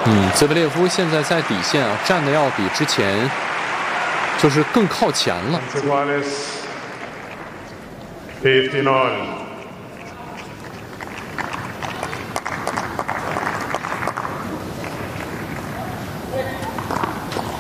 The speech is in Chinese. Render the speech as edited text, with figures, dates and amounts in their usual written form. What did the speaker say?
兹维列夫现在在底线啊，站的要比之前就是更靠前了。 15 all.